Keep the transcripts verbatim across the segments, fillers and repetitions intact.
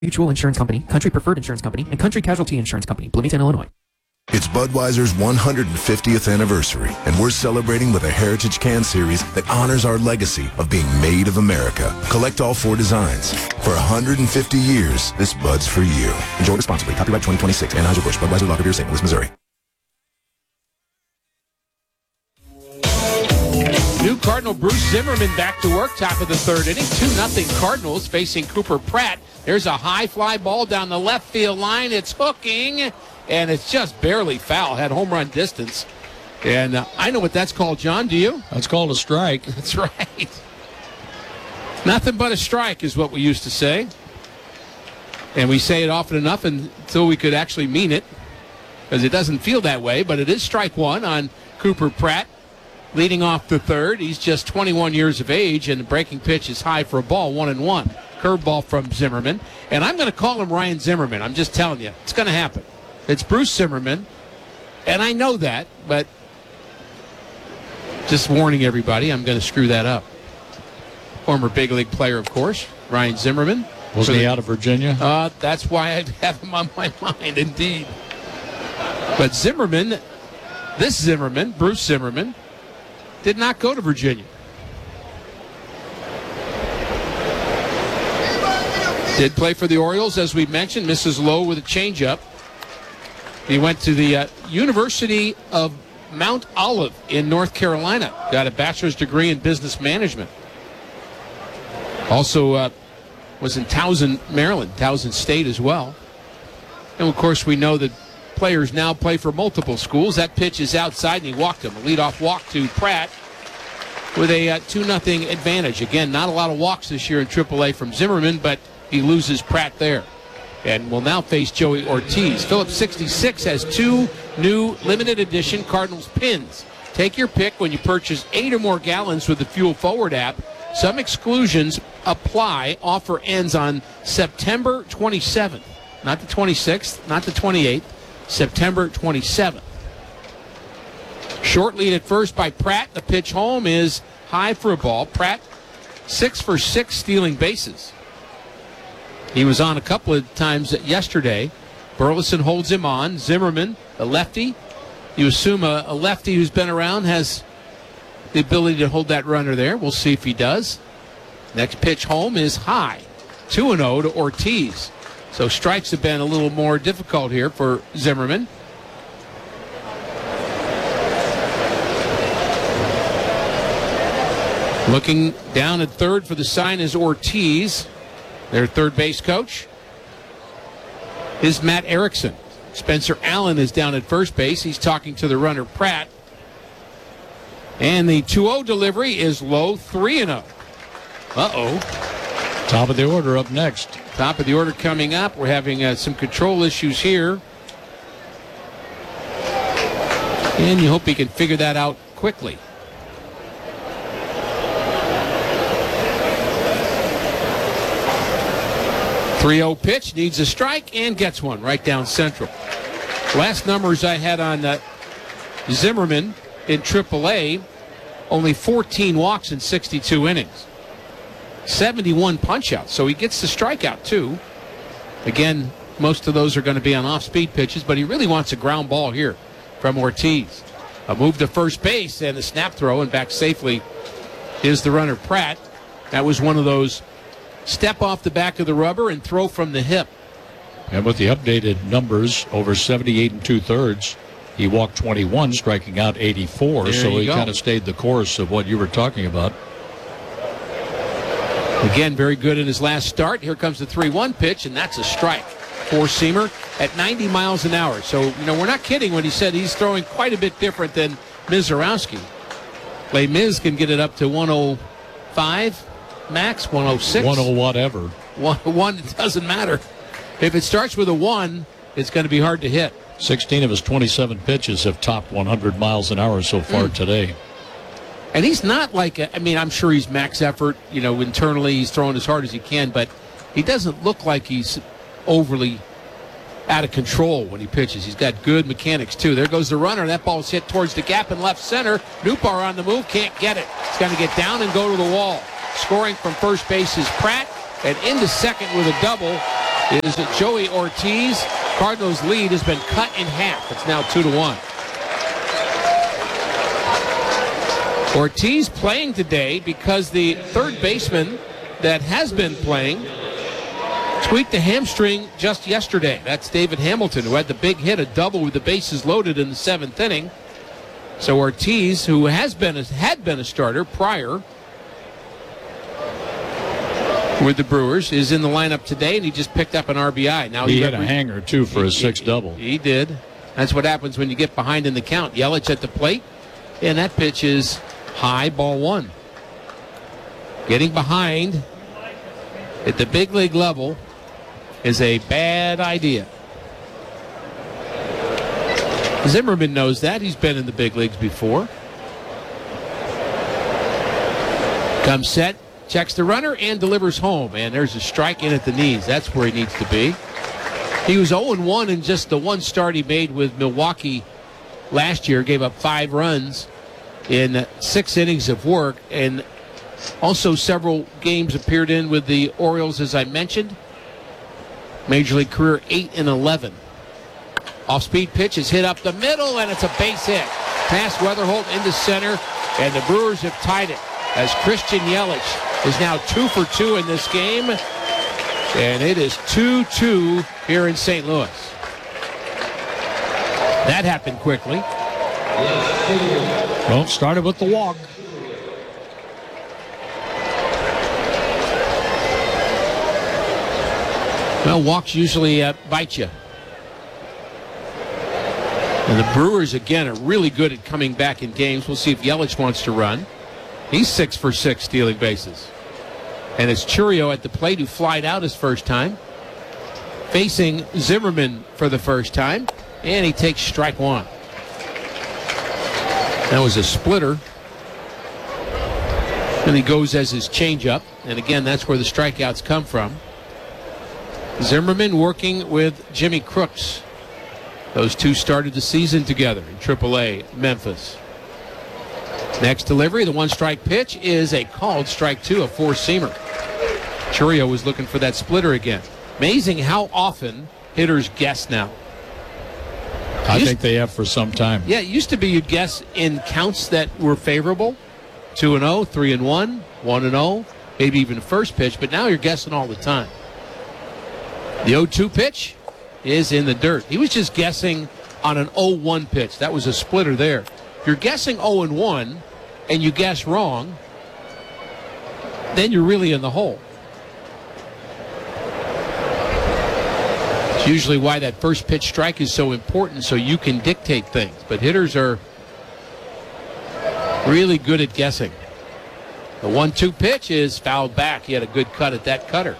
Mutual Insurance Company, Country Preferred Insurance Company, and Country Casualty Insurance Company, Bloomington, Illinois. It's Budweiser's one hundred fiftieth anniversary, and we're celebrating with a Heritage Can Series that honors our legacy of being made of America. Collect all four designs. For one hundred fifty years, this Bud's for you. Enjoy responsibly. Copyright twenty twenty-six. Anheuser-Busch. Budweiser Lager Beer, Saint Louis, Missouri. New Cardinal Bruce Zimmerman back to work, top of the third inning. two nothing Cardinals facing Cooper Pratt. There's a high fly ball down the left field line. It's hooking, and it's just barely foul. Had home run distance. And uh, I know what that's called, John. Do you? That's called a strike. That's right. Nothing but a strike is what we used to say. And we say it often enough until we could actually mean it, because it doesn't feel that way. But it is strike one on Cooper Pratt. Leading off the third, he's just twenty-one years of age, and the breaking pitch is high for a ball, one and one. Curveball from Zimmerman. And I'm going to call him Ryan Zimmerman. I'm just telling you. It's going to happen. It's Bruce Zimmerman, and I know that, but just warning everybody, I'm going to screw that up. Former big league player, of course, Ryan Zimmerman. Wasn't he out of Virginia? Uh, that's why I have him on my mind, indeed. But Zimmerman, this Zimmerman, Bruce Zimmerman, did not go to Virginia. Did play for the Orioles, as we mentioned. Misses low with a changeup. He went to the uh, University of Mount Olive in North Carolina. Got a bachelor's degree in business management. Also uh, was in Towson, Maryland, Towson State as well. And, of course, we know that players now play for multiple schools. That pitch is outside, and he walked him. A leadoff walk to Pratt with a uh, two nothing advantage. Again, not a lot of walks this year in triple A from Zimmerman, but he loses Pratt there. And will now face Joey Ortiz. Phillips sixty-six has two new limited edition Cardinals pins. Take your pick when you purchase eight or more gallons with the Fuel Forward app. Some exclusions apply. Offer ends on September twenty-seventh. Not the twenty-sixth, not the twenty-eighth. September twenty-seventh. Short lead at first by Pratt. The pitch home is high for a ball. Pratt six for six stealing bases. He was on a couple of times yesterday. Burleson holds him on. Zimmerman, the lefty. You assume a, a lefty who's been around has the ability to hold that runner there. We'll see if he does. Next pitch home is high. two and oh to Ortiz. So strikes have been a little more difficult here for Zimmerman. Looking down at third for the sign is Ortiz, their third base coach. Is Matt Erickson. Spencer Allen is down at first base. He's talking to the runner Pratt. And the two oh delivery is low, three and oh. Uh-oh. Top of the order up next. Top of the order coming up. We're having uh, some control issues here. And you hope he can figure that out quickly. three oh pitch, needs a strike, and gets one right down central. Last numbers I had on uh, Zimmerman in triple A, only fourteen walks in sixty-two innings. seventy-one punch-outs, so he gets the strikeout, too. Again, most of those are going to be on off-speed pitches, but he really wants a ground ball here from Ortiz. A move to first base, and the snap throw, and back safely is the runner Pratt. That was one of those step off the back of the rubber and throw from the hip. And with the updated numbers, over seventy-eight and two-thirds, he walked twenty-one, striking out eighty-four, there so he go. kind of stayed the course of what you were talking about. Again, very good in his last start. Here comes the three one pitch, and that's a strike. Four-seamer at ninety miles an hour. So, you know, we're not kidding when he said he's throwing quite a bit different than Mizorowski. Les Miz can get it up to one oh five max, one oh six. one oh whatever. One, one, it doesn't matter. If it starts with a one, it's going to be hard to hit. sixteen of his twenty-seven pitches have topped one hundred miles an hour so far mm. today. And he's not like, a, I mean, I'm sure he's max effort, you know, internally he's throwing as hard as he can, but he doesn't look like he's overly out of control when he pitches. He's got good mechanics, too. There goes the runner. That ball's hit towards the gap in left center. Nootbaar on the move, can't get it. He's going to get down and go to the wall. Scoring from first base is Pratt, and into second with a double is Joey Ortiz. Cardinals' lead has been cut in half. It's now two to one. Ortiz playing today because the third baseman that has been playing tweaked the hamstring just yesterday. That's David Hamilton, who had the big hit, a double with the bases loaded in the seventh inning. So Ortiz, who has been a, had been a starter prior with the Brewers, is in the lineup today, and he just picked up an R B I. Now he, he hit a hanger, too, for he, a six double. He did. That's what happens when you get behind in the count. Yelich at the plate, and that pitch is high, ball one. Getting behind at the big league level is a bad idea. Zimmerman knows that. He's been in the big leagues before. Comes set, checks the runner, and delivers home. And there's a strike in at the knees. That's where he needs to be. He was oh and one in just the one start he made with Milwaukee last year. Gave up five runs in six innings of work. And also several games appeared in with the Orioles, as I mentioned. Major League career eight and eleven. Off-speed pitch is hit up the middle, and it's a base hit. Past Weatherholt into center, and the Brewers have tied it as Christian Yelich is now two for two in this game, and it is two two here in Saint Louis. That happened quickly. Well, started with the walk. Well, walks usually uh, bite you. And the Brewers, again, are really good at coming back in games. We'll see if Yelich wants to run. He's six for six stealing bases. And it's Chourio at the plate, who flied out his first time, facing Zimmerman for the first time, and he takes strike one. That was a splitter. And he goes as his changeup. And again, that's where the strikeouts come from. Zimmerman working with Jimmy Crooks. Those two started the season together in triple A Memphis. Next delivery, the one-strike pitch is a called strike two, a four-seamer. Chourio was looking for that splitter again. Amazing how often hitters guess now. I used, think they have for some time. Yeah, it used to be you'd guess in counts that were favorable. two and oh, three and one, one and oh, maybe even first pitch, but now you're guessing all the time. The oh two pitch is in the dirt. He was just guessing on an oh one pitch. That was a splitter there. If you're guessing oh and one and you guess wrong, then you're really in the hole. It's usually why that first pitch strike is so important, so you can dictate things. But hitters are really good at guessing. The one two pitch is fouled back. He had a good cut at that cutter.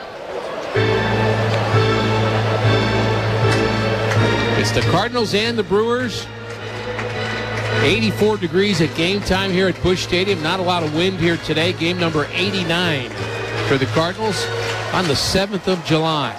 It's the Cardinals and the Brewers. eighty-four degrees at game time here at Busch Stadium. Not a lot of wind here today. Game number eighty-nine for the Cardinals on the seventh of July.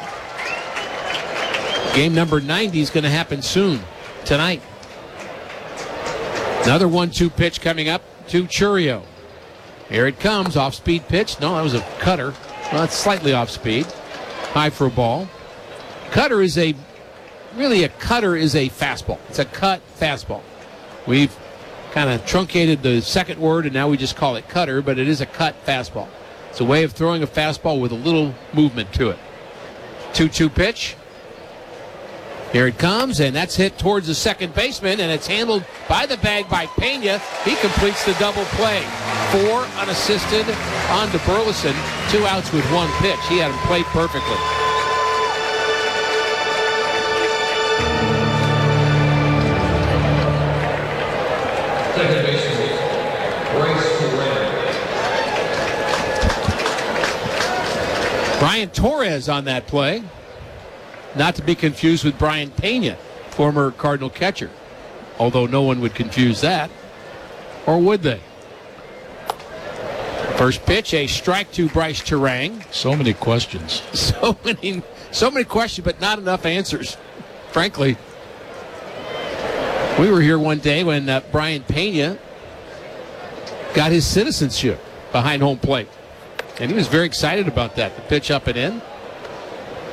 Game number ninety is going to happen soon, tonight. Another one two pitch coming up to Chourio. Here it comes, off-speed pitch. No, that was a cutter. Well, it's slightly off-speed. High for a ball. Cutter is a, really a cutter is a fastball. It's a cut fastball. We've kind of truncated the second word, and now we just call it cutter, but it is a cut fastball. It's a way of throwing a fastball with a little movement to it. two two pitch. Here it comes, and that's hit towards the second baseman, and it's handled by the bag by Pena. He completes the double play. Four unassisted on to Burleson. Two outs with one pitch. He had him played perfectly. Brian Torres on that play. Not to be confused with Brian Pena, former Cardinal catcher. Although no one would confuse that. Or would they? First pitch, a strike to Bryce Turang. So many questions. So many, so many questions, but not enough answers. Frankly, we were here one day when uh, Brian Pena got his citizenship behind home plate. And he was very excited about that. The pitch up and in.